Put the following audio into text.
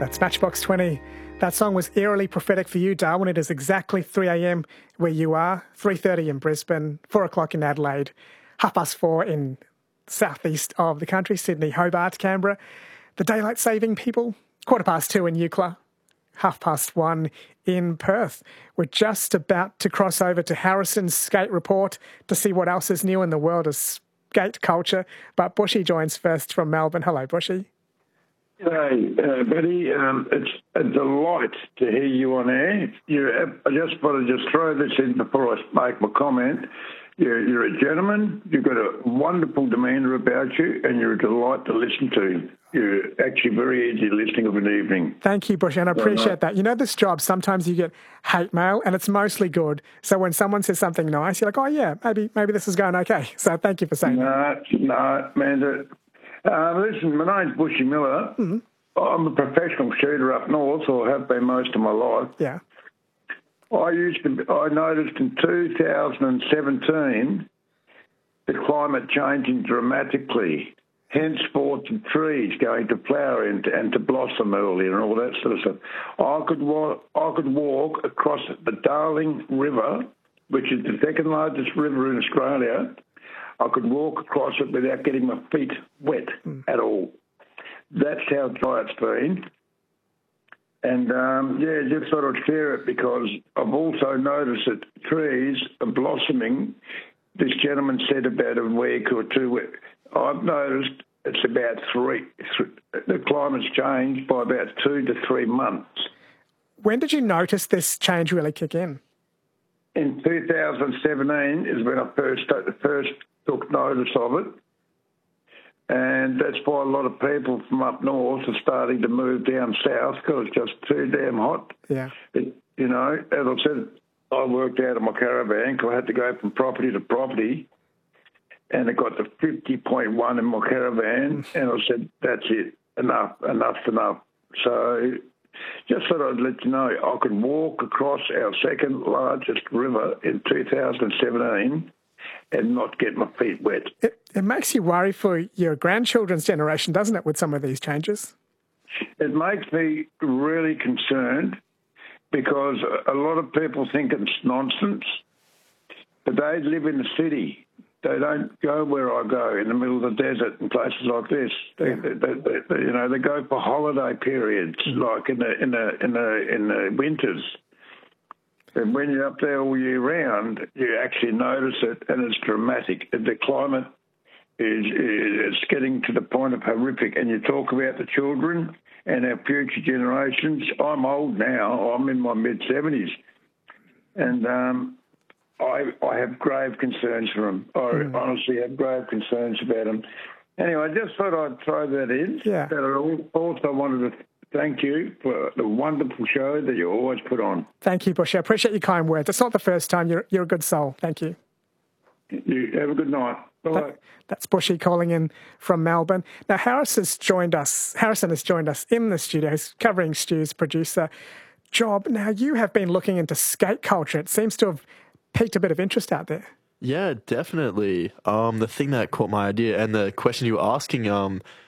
That's Matchbox 20. That song was eerily prophetic for you, Darwin. It is exactly 3 a.m. where you are, 3:30 in Brisbane, 4 o'clock in Adelaide, 4:30 in southeast of the country, Sydney, Hobart, Canberra. The daylight saving people, 2:15 in Eucla, 1:30 in Perth. We're just about to cross over to Harrison's skate report to see what else is new in the world of skate culture. But Bushy joins first from Melbourne. Hello, Bushy. G'day, Betty. It's a delight to hear you on air. I just want to throw this in before I make my comment. You're a gentleman, you've got a wonderful demeanour about you, and you're a delight to listen to. You're actually very easy listening of an evening. Thank you, Bush, and I appreciate that. You know, this job, sometimes you get hate mail, and it's mostly good. So when someone says something nice, you're like, oh, yeah, maybe this is going okay. So thank you for saying that. No, man. Listen, my name's Bushy Miller. Mm-hmm. I'm a professional shooter up north, or have been most of my life. Yeah. I noticed in 2017 the climate changing dramatically. Henceforth, the trees going to flower and to blossom earlier and all that sort of stuff. I could walk across the Darling River, which is the second largest river in Australia. I could walk across it without getting my feet wet at all. That's how dry it's been. And, just thought I'd share it because I've also noticed that trees are blossoming. This gentleman said about a week or two. I've noticed it's about the climate's changed by about 2 to 3 months. When did you notice this change really kick in? In 2017 is when I first took notice of it. And that's why a lot of people from up north are starting to move down south because it's just too damn hot. Yeah. As I said, I worked out of my caravan because I had to go from property to property. And I got to 50.1 in my caravan. And I said, that's it. Enough's enough. So just thought I'd let you know I could walk across our second largest river in 2017 and not get my feet wet. It makes you worry for your grandchildren's generation, doesn't it, with some of these changes? It makes me really concerned because a lot of people think it's nonsense, but they live in the city. They don't go where I go, in the middle of the desert and places like this. They go for holiday periods, like in the winters. And when you're up there all year round, you actually notice it, and it's dramatic. The climate is getting to the point of horrific. And you talk about the children and our future generations. I'm old now. I'm in my mid-70s. And I have grave concerns for them. I honestly have grave concerns about them. Anyway, I just thought I'd throw that in. Yeah. But I also wanted to thank you for the wonderful show that you always put on. Thank you, Bush. I appreciate your kind words. It's not the first time. You're a good soul. Thank you. You have a good night. Bye. That's Bushy calling in from Melbourne. Now, Harrison has joined us in the studio. He's covering Stu's producer job. Now, you have been looking into skate culture. It seems to have piqued a bit of interest out there. Yeah, definitely. The thing that caught my idea and the question you were asking,